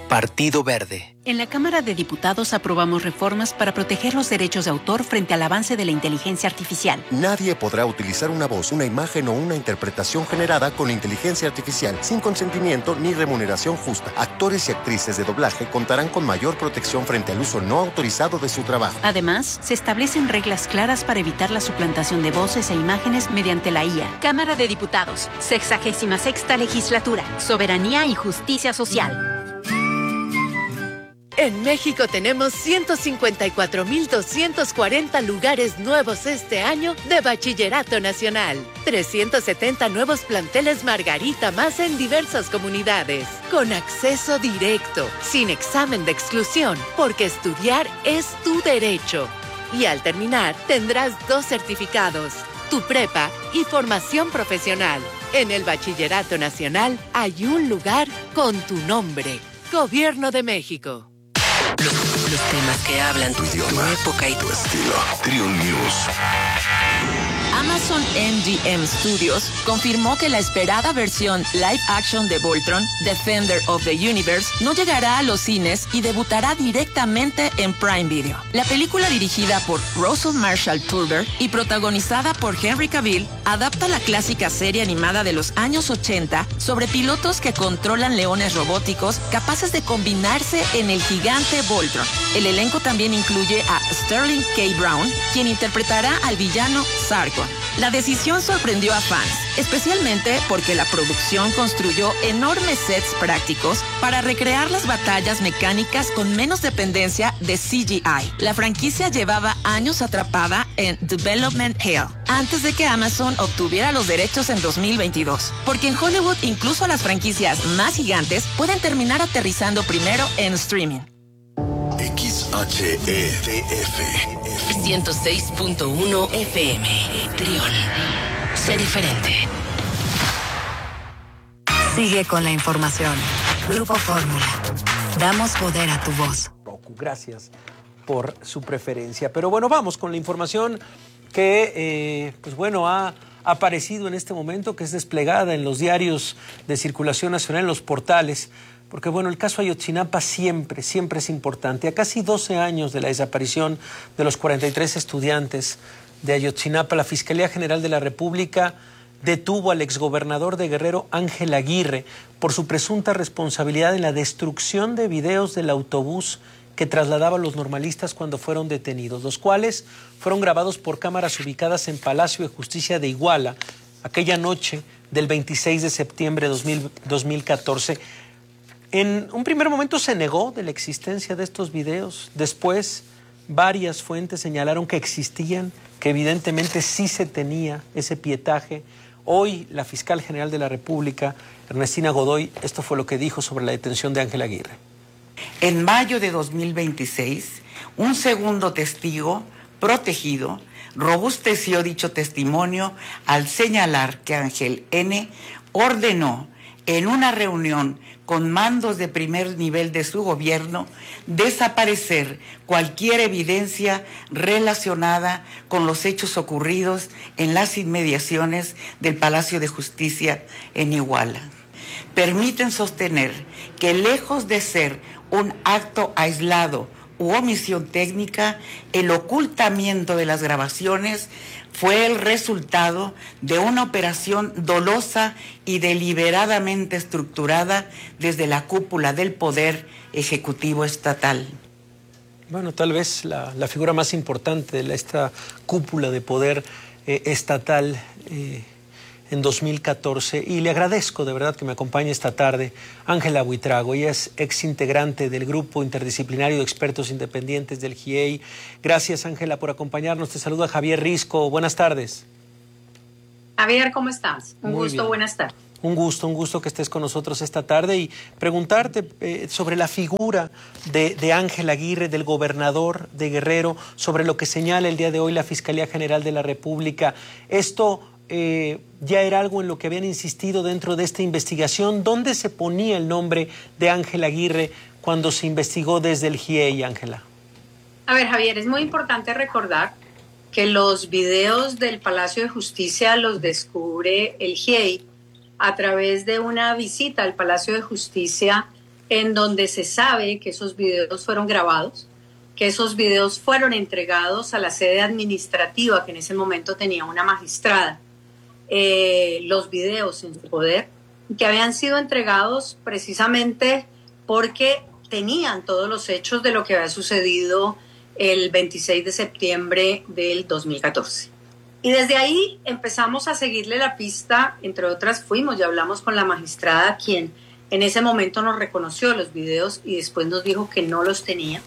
Partido Verde. En la Cámara de Diputados aprobamos reformas para proteger los derechos de autor frente al avance de la inteligencia artificial. Nadie podrá utilizar una voz, una imagen o una interpretación generada con inteligencia artificial sin consentimiento ni remuneración justa. Actores y actrices de doblaje contarán con mayor protección frente al uso no autorizado de su trabajo. Además, se establecen reglas claras para evitar la suplantación de voces e imágenes mediante la IA. Cámara de Diputados, 66ª Legislatura, Soberanía y Justicia Social. En México tenemos 154,240 lugares nuevos este año de Bachillerato Nacional. 370 nuevos planteles Margarita más en diversas comunidades. Con acceso directo, sin examen de exclusión, porque estudiar es tu derecho. Y al terminar, tendrás 2 certificados, tu prepa y formación profesional. En el Bachillerato Nacional hay un lugar con tu nombre. Gobierno de México. Los temas que hablan tu idioma, tu época y tu estilo. Triun News. Amazon MGM Studios confirmó que la esperada versión live action de Voltron, Defender of the Universe, no llegará a los cines y debutará directamente en Prime Video. La película, dirigida por Russell Marshall Turber y protagonizada por Henry Cavill, adapta la clásica serie animada de los años 80 sobre pilotos que controlan leones robóticos capaces de combinarse en el gigante Voltron. El elenco también incluye a Sterling K. Brown, quien interpretará al villano Sargon. La decisión sorprendió a fans, especialmente porque la producción construyó enormes sets prácticos para recrear las batallas mecánicas con menos dependencia de CGI. La franquicia llevaba años atrapada en Development Hell, antes de que Amazon obtuviera los derechos en 2022. Porque en Hollywood incluso las franquicias más gigantes pueden terminar aterrizando primero en streaming. XHEDF 106.1 FM. Trión. Sé diferente. Sigue con la información. Grupo Fórmula. Damos poder a tu voz. Gracias por su preferencia. Pero bueno, vamos con la información que, ha aparecido en este momento, que es desplegada en los diarios de circulación nacional, en los portales. Porque, el caso Ayotzinapa siempre es importante. A casi 12 años de la desaparición de los 43 estudiantes de Ayotzinapa, la Fiscalía General de la República detuvo al exgobernador de Guerrero, Ángel Aguirre, por su presunta responsabilidad en la destrucción de videos del autobús que trasladaba a los normalistas cuando fueron detenidos, los cuales fueron grabados por cámaras ubicadas en Palacio de Justicia de Iguala, aquella noche del 26 de septiembre de 2014. En un primer momento se negó de la existencia de estos videos. Después, varias fuentes señalaron que existían, que evidentemente sí se tenía ese pietaje. Hoy, la fiscal general de la República, Ernestina Godoy, esto fue lo que dijo sobre la detención de Ángel Aguirre. En mayo de 2026, un segundo testigo protegido robusteció dicho testimonio al señalar que Ángel N. ordenó en una reunión con mandos de primer nivel de su gobierno desaparecer cualquier evidencia relacionada con los hechos ocurridos en las inmediaciones del Palacio de Justicia en Iguala. Permiten sostener que, lejos de ser un acto aislado u omisión técnica, el ocultamiento de las grabaciones fue el resultado de una operación dolosa y deliberadamente estructurada desde la cúpula del Poder Ejecutivo Estatal. Bueno, tal vez la figura más importante de esta cúpula de poder estatal en 2014, y le agradezco de verdad que me acompañe esta tarde Ángela Buitrago. Ella es exintegrante del Grupo Interdisciplinario de Expertos Independientes del GIEI. Gracias, Ángela, por acompañarnos. Te saluda Javier Risco. Buenas tardes. Javier, ¿cómo estás? Un gusto, buenas tardes. Un gusto que estés con nosotros esta tarde y preguntarte sobre la figura de Ángel Aguirre, del gobernador de Guerrero, sobre lo que señala el día de hoy la Fiscalía General de la República. Esto ya era algo en lo que habían insistido dentro de esta investigación. ¿Dónde se ponía el nombre de Ángel Aguirre cuando se investigó desde el GIEI, Ángela? A ver, Javier, es muy importante recordar que los videos del Palacio de Justicia los descubre el GIEI a través de una visita al Palacio de Justicia en donde se sabe que esos videos fueron grabados, que esos videos fueron entregados a la sede administrativa que en ese momento tenía una magistrada, los videos en su poder, que habían sido entregados precisamente porque tenían todos los hechos de lo que había sucedido el 26 de septiembre del 2014. Y desde ahí empezamos a seguirle la pista, entre otras fuimos y hablamos con la magistrada, quien en ese momento nos reconoció los videos y después nos dijo que no los tenía,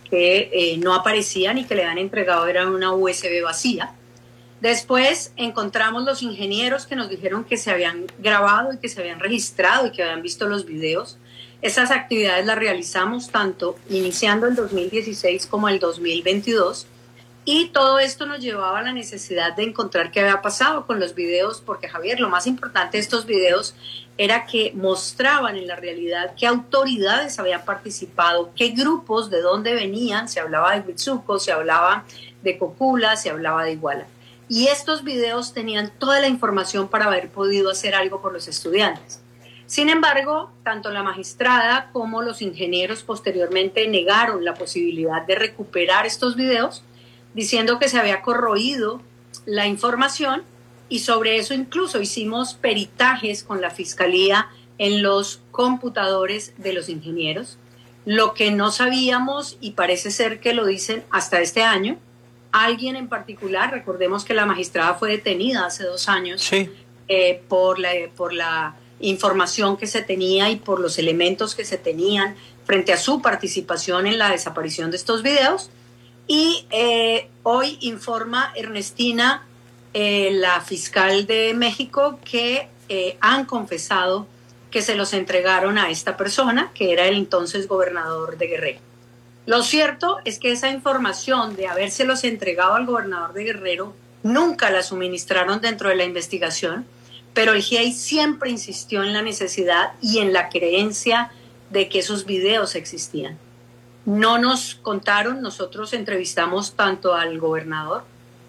que no aparecían y que le habían entregado era una USB vacía. Después encontramos los ingenieros que nos dijeron que se habían grabado y que se habían registrado y que habían visto los videos. Esas actividades las realizamos tanto iniciando el 2016 como el 2022 y todo esto nos llevaba a la necesidad de encontrar qué había pasado con los videos, porque Javier, lo más importante de estos videos era que mostraban en la realidad qué autoridades habían participado, qué grupos, de dónde venían. Se hablaba de Huitzuco, se hablaba de Cocula, se hablaba de Iguala. Y estos videos tenían toda la información para haber podido hacer algo por los estudiantes. Sin embargo, tanto la magistrada como los ingenieros posteriormente negaron la posibilidad de recuperar estos videos, diciendo que se había corroído la información, y sobre eso incluso hicimos peritajes con la Fiscalía en los computadores de los ingenieros. Lo que no sabíamos, y parece ser que lo dicen hasta este año, alguien en particular, recordemos que la magistrada fue detenida hace 2 años, sí, por la información que se tenía y por los elementos que se tenían frente a su participación en la desaparición de estos videos. Y hoy informa Ernestina, la fiscal de México, que han confesado que se los entregaron a esta persona, que era el entonces gobernador de Guerrero. Lo cierto es que esa información de habérselos entregado al gobernador de Guerrero nunca la suministraron dentro de la investigación, pero el GIEI siempre insistió en la necesidad y en la creencia de que esos videos existían. No nos contaron, nosotros entrevistamos tanto al gobernador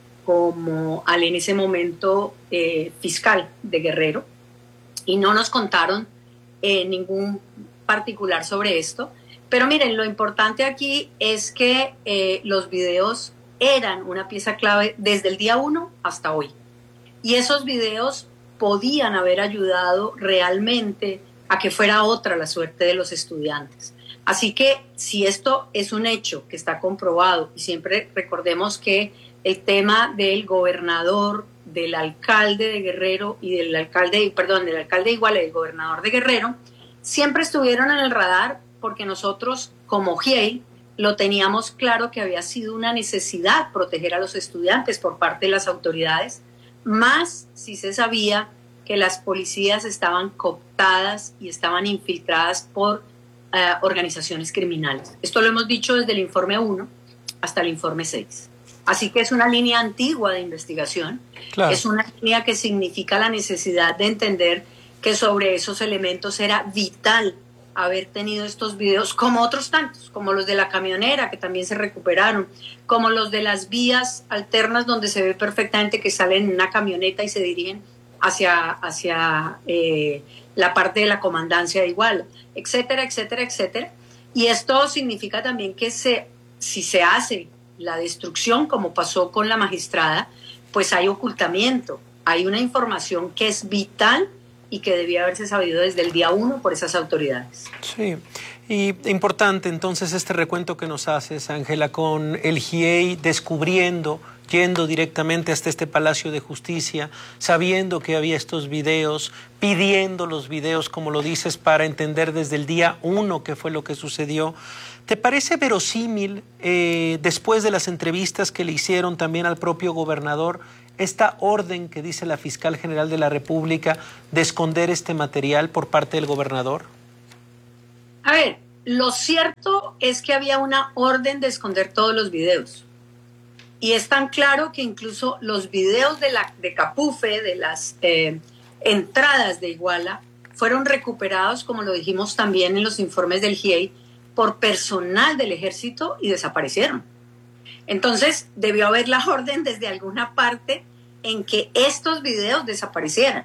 como al en ese momento fiscal de Guerrero, y no nos contaron ningún particular sobre esto. Pero miren, lo importante aquí es que los videos eran una pieza clave desde el día 1 hasta hoy. Y esos videos podían haber ayudado realmente a que fuera otra la suerte de los estudiantes. Así que si esto es un hecho que está comprobado, y siempre recordemos que el tema del gobernador, del alcalde de Guerrero y del alcalde de Iguala y del gobernador de Guerrero, siempre estuvieron en el radar, porque nosotros como GIEI lo teníamos claro que había sido una necesidad proteger a los estudiantes por parte de las autoridades, más si se sabía que las policías estaban cooptadas y estaban infiltradas por organizaciones criminales. Esto lo hemos dicho desde el informe 1 hasta el informe 6. Así que es una línea antigua de investigación, claro. Es una línea que significa la necesidad de entender que sobre esos elementos era vital haber tenido estos videos, como otros tantos, como los de la camionera, que también se recuperaron, como los de las vías alternas, donde se ve perfectamente que salen en una camioneta y se dirigen hacia la parte de la comandancia de Iguala, etcétera, etcétera, etcétera. Y esto significa también que si se hace la destrucción, como pasó con la magistrada, pues hay ocultamiento, hay una información que es vital y que debía haberse sabido desde el día 1 por esas autoridades. Sí, y importante entonces este recuento que nos haces, Ángela, con el GIEI descubriendo, yendo directamente hasta este Palacio de Justicia, sabiendo que había estos videos, pidiendo los videos, como lo dices, para entender desde el día 1 qué fue lo que sucedió. ¿Te parece verosímil, después de las entrevistas que le hicieron también al propio gobernador, esta orden que dice la Fiscal General de la República de esconder este material por parte del gobernador? A ver, lo cierto es que había una orden de esconder todos los videos. Y es tan claro que incluso los videos de Capufe, de las entradas de Iguala, fueron recuperados, como lo dijimos también en los informes del GIEI, por personal del ejército y desaparecieron. Entonces, debió haber la orden desde alguna parte en que estos videos desaparecieran.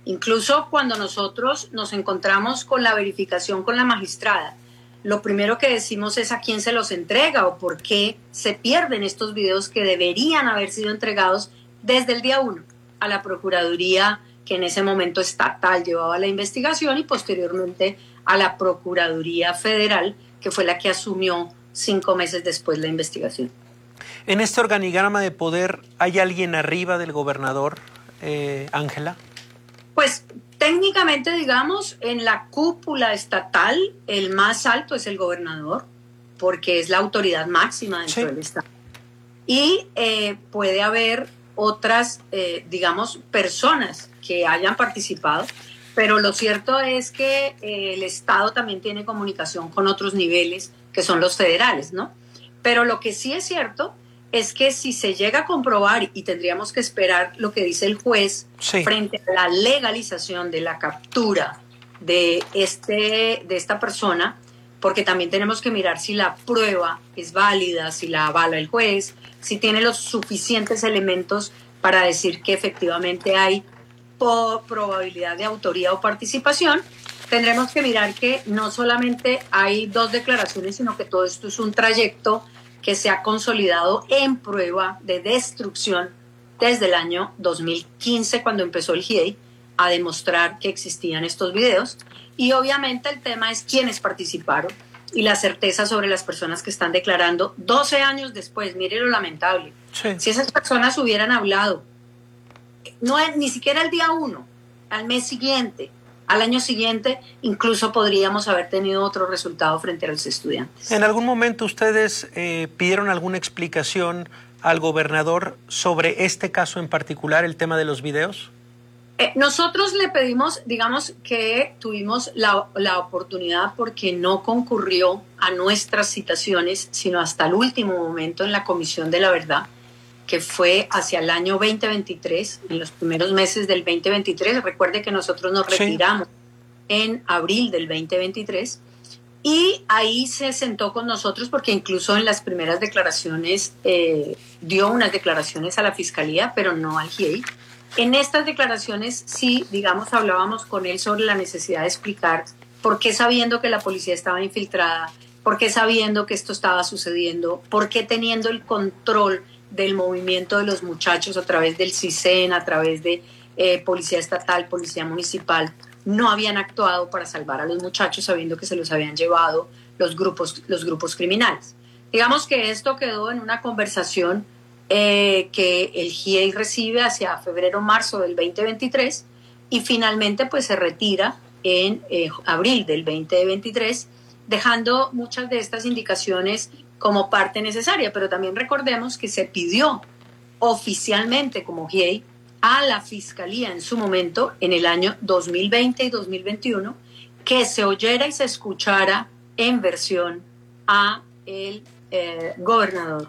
Incluso cuando nosotros nos encontramos con la verificación con la magistrada, lo primero que decimos es a quién se los entrega o por qué se pierden estos videos que deberían haber sido entregados desde el día 1 a la Procuraduría, que en ese momento estatal llevaba la investigación, y posteriormente a la Procuraduría Federal, que fue la que asumió 5 meses después la investigación. ¿En este organigrama de poder hay alguien arriba del gobernador, Ángela? Pues técnicamente, digamos, en la cúpula estatal, el más alto es el gobernador, porque es la autoridad máxima dentro del Estado. Y puede haber otras, digamos, personas que hayan participado, pero lo cierto es que el Estado también tiene comunicación con otros niveles, que son los federales, ¿no? Pero lo que sí es cierto es que si se llega a comprobar, y tendríamos que esperar lo que dice el juez frente a la legalización de la captura de esta persona, porque también tenemos que mirar si la prueba es válida, si la avala el juez, si tiene los suficientes elementos para decir que efectivamente hay probabilidad de autoría o participación. Tendremos que mirar que no solamente hay 2 declaraciones, sino que todo esto es un trayecto que se ha consolidado en prueba de destrucción desde el año 2015, cuando empezó el GIEI a demostrar que existían estos videos. Y obviamente el tema es quiénes participaron y la certeza sobre las personas que están declarando 12 años después. Mire lo lamentable. Si esas personas hubieran hablado, ni siquiera el día 1, al mes siguiente, al año siguiente, incluso podríamos haber tenido otro resultado frente a los estudiantes. ¿En algún momento ustedes pidieron alguna explicación al gobernador sobre este caso en particular, el tema de los videos? Nosotros le pedimos, digamos que tuvimos la oportunidad, porque no concurrió a nuestras citaciones, sino hasta el último momento en la Comisión de la Verdad, que fue hacia el año 2023, en los primeros meses del 2023. Recuerde que nosotros nos retiramos en abril del 2023, y ahí se sentó con nosotros, porque incluso en las primeras declaraciones dio unas declaraciones a la Fiscalía, pero no al GIEI. En estas declaraciones sí, digamos, hablábamos con él sobre la necesidad de explicar por qué, sabiendo que la policía estaba infiltrada, por qué, sabiendo que esto estaba sucediendo, por qué, teniendo el control del movimiento de los muchachos a través del CISEN, a través de policía estatal, policía municipal, no habían actuado para salvar a los muchachos, sabiendo que se los habían llevado los grupos criminales. Digamos que esto quedó en una conversación que el GIEI recibe hacia febrero-marzo del 2023, y finalmente pues se retira en abril del 2023, dejando muchas de estas indicaciones como parte necesaria. Pero también recordemos que se pidió oficialmente como GIEI a la Fiscalía en su momento, en el año 2020 y 2021, que se oyera y se escuchara en versión a el gobernador.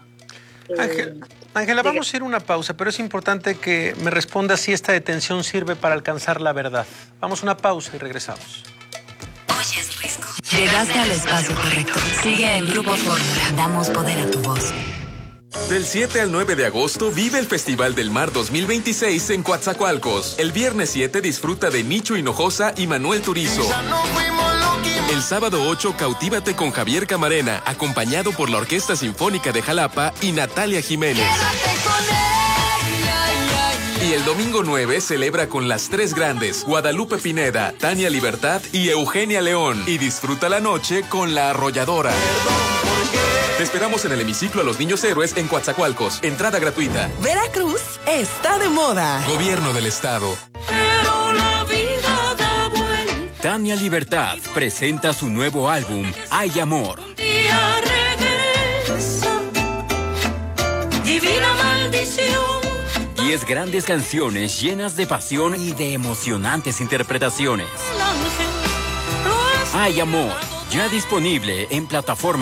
Ángela, vamos a ir a una pausa, pero es importante que me responda si esta detención sirve para alcanzar la verdad. Vamos a una pausa y regresamos. Oyes, Risco. Llegaste al espacio correcto. Sigue en Grupo Fórmula. Damos poder a tu voz. Del 7 al 9 de agosto vive el Festival del Mar 2026 en Coatzacoalcos. El viernes 7 disfruta de Nicho Hinojosa y Manuel Turizo. El sábado 8 cautívate con Javier Camarena, acompañado por la Orquesta Sinfónica de Jalapa y Natalia Jiménez. Y el domingo 9 celebra con las 3 grandes, Guadalupe Pineda, Tania Libertad y Eugenia León. Y disfruta la noche con La Arrolladora. Te esperamos en el hemiciclo a los Niños Héroes en Coatzacoalcos. Entrada gratuita. Veracruz está de moda. Gobierno del Estado. Pero la vida da vuelta. Tania Libertad presenta su nuevo álbum, Hay Amor. Un día regresa. Divina maldición. 10 grandes canciones llenas de pasión y de emocionantes interpretaciones. Hay Amor, ya disponible en plataformas.